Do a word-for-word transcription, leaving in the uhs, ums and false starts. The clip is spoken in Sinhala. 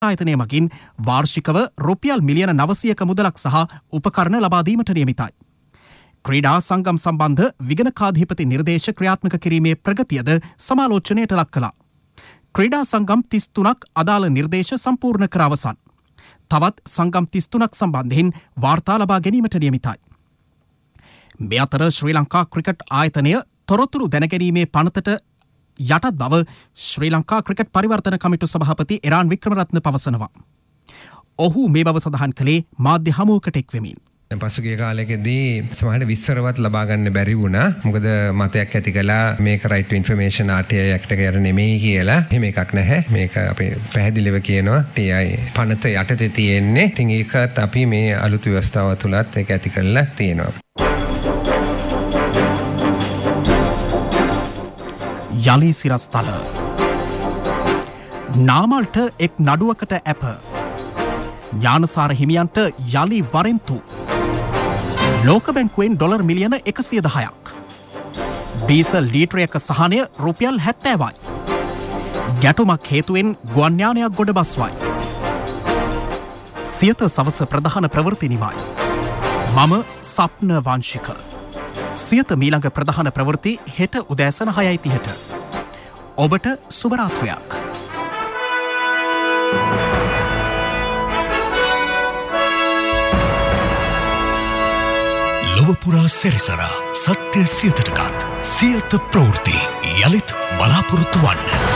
ආයතනය මගින් වාර්ෂිකව රුපියල් මිලියන නවසියක මුදලක් සහ උපකරණ ලබා දීමට නියමිතයි. ක්‍රීඩා සංගම් සම්බන්ධ විගණකාධිපති නිර්දේශ ක්‍රියාත්මක කිරීමේ ප්‍රගතියද සමාලෝචනයට ලක් කළා. ක්‍රීඩා සංගම් තිස් තුනක් අදාළ නිර්දේශ සම්පූර්ණ කර අවසන්. තවත් සංගම් තිස් තුනක් සම්බන්ධයෙන් වාර්තා ලබා ගැනීමට නියමිතයි. මේ අතර ශ්‍රී ලංකා ක්‍රිකට් ආයතනය තොරතුරු දැනගැනීමේ පනතට යටත් බව ශ්‍රී ලංකා ක්‍රිකට් පරිවර්තන කමිටු සභාපති එරාන් වික්‍රමරත්න පවසනවා. ඔහු මේ බව සඳහන් කළේ මාධ්‍ය හමුවකට එක්වෙමින්. පසුගිය කාලෙකදී සමහරට විස්තරවත් ලබා ගන්න බැරි වුණා. මොකද මතයක් ඇති කළා මේක right to information R T I Act එක යට නෙමෙයි කියලා. එහෙම එකක් නැහැ. මේක අපි පැහැදිලිව කියනවා T I පනත යටතේ තියෙන්නේ. ඉතින් ඒකත් අපි මේ අලුත් ව්‍යවස්ථාව තුලත් ඒක ඇති කරලා තියෙනවා. යලි සිරස්තල නාමල්ට එක් නඩුවකට ඇප ඥානසාර හිමියන්ට යලි වරෙන්තු ලෝක බැංකුවෙන් ඩොලර් මිලියන එකසිය දහයක් ඩීසල් ලීටරයක සහනය රුපියල් හැත්තෑවයි ගැටුමක් හේතුවෙන් ගුවන්යානයක් ගොඩ බස්වයි සියත සවස ප්‍රධාන ප්‍රවෘත්ති නිමයි මම සප්න වංශික සියත මීළඟ ප්‍රධාන ප්‍රවෘත්ති හෙට උදෑසන හයයි තිහට ඔබට සුබරාත්‍රයක්. ලොවපුරා සැරිසරා සත්‍ය සියතටකත් සියත ප්‍රවෘත්ති යළිත් බලාපොරොත්තු වන්න.